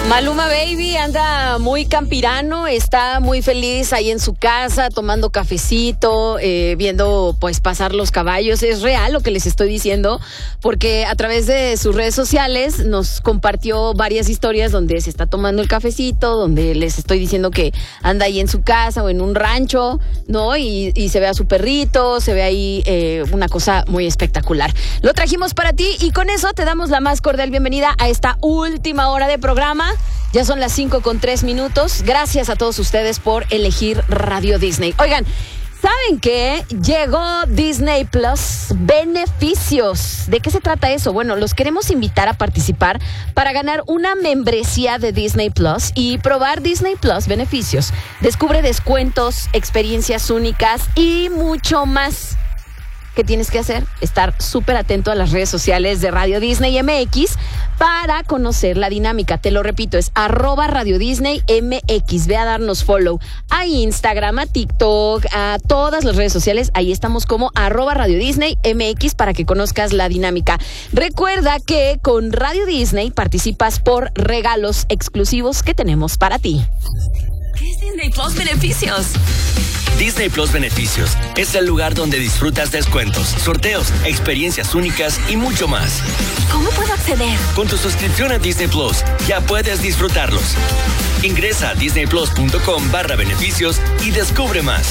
Maluma Baby anda muy campirano, está muy feliz ahí en su casa, tomando cafecito, viendo pues pasar los caballos. Es real lo que les estoy diciendo, porque a través de sus redes sociales nos compartió varias historias donde se está tomando el cafecito, donde les estoy diciendo que anda ahí en su casa o en un rancho, ¿no? Y se ve a su perrito, se ve ahí una cosa muy espectacular. Lo trajimos para ti y con eso te damos la más cordial bienvenida a esta última hora de programa. Ya son las 5:03. Gracias a todos ustedes por elegir Radio Disney. Oigan, ¿saben qué? Llegó Disney Plus Beneficios. ¿De qué se trata eso? Bueno, los queremos invitar a participar para ganar una membresía de Disney Plus y probar Disney Plus Beneficios. Descubre descuentos, experiencias únicas y mucho más. ¿Qué tienes que hacer? Estar súper atento a las redes sociales de Radio Disney MX para conocer la dinámica. Te lo repito, es @Radio Disney MX. Ve a darnos follow a Instagram, a TikTok, a todas las redes sociales. Ahí estamos como @Radio Disney MX para que conozcas la dinámica. Recuerda que con Radio Disney participas por regalos exclusivos que tenemos para ti. ¿Qué es Disney Plus Beneficios? Disney Plus Beneficios es el lugar donde disfrutas descuentos, sorteos, experiencias únicas y mucho más. ¿Cómo puedo acceder? Con tu suscripción a Disney Plus ya puedes disfrutarlos. Ingresa a disneyplus.com/beneficios y descubre más.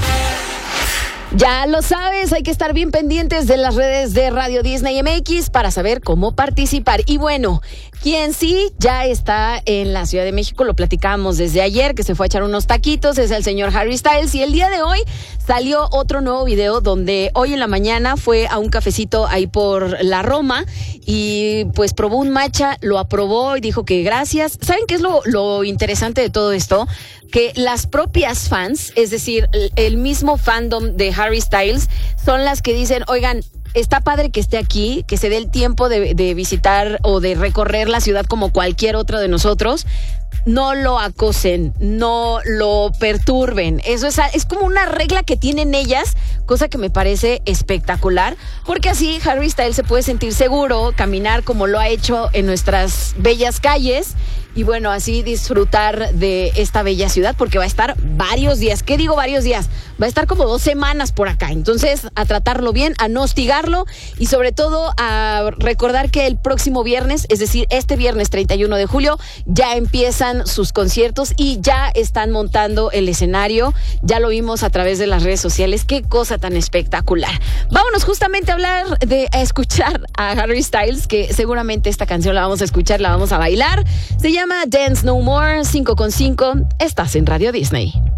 Ya lo sabes, hay que estar bien pendientes de las redes de Radio Disney MX para saber cómo participar. Y bueno, quien sí ya está en la Ciudad de México, lo platicábamos desde ayer, que se fue a echar unos taquitos, es el señor Harry Styles. Y el día de hoy salió otro nuevo video donde hoy en la mañana fue a un cafecito ahí por la Roma y pues probó un matcha, lo aprobó y dijo que gracias. ¿Saben qué es lo interesante de todo esto? Que las propias fans, es decir, el mismo fandom de Harry Styles, son las que dicen, oigan, está padre que esté aquí, que se dé el tiempo de visitar o de recorrer la ciudad como cualquier otro de nosotros. No lo acosen, no lo perturben. Eso es como una regla que tienen ellas, cosa que me parece espectacular, porque así Harry Styles se puede sentir seguro, caminar como lo ha hecho en nuestras bellas calles y bueno, así disfrutar de esta bella ciudad, porque va a estar varios días. ¿Qué digo varios días? Va a estar como 2 semanas por acá. Entonces, a tratarlo bien, a no hostigarlo y sobre todo a recordar que el próximo viernes, es decir, este viernes 31 de julio, ya empiezan sus conciertos y ya están montando el escenario. Ya lo vimos a través de las redes sociales. Qué cosa tan espectacular. Vámonos justamente a escuchar a Harry Styles, que seguramente esta canción la vamos a escuchar, la vamos a bailar. Se llama Dance No More. 5:05. Estás en Radio Disney.